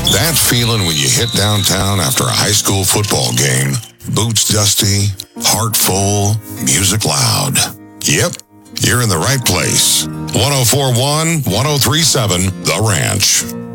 That feeling when you hit downtown after a high school football game, boots dusty, heart full, music loud. Yep, you're in the right place. 104.1, 103.7, The Ranch.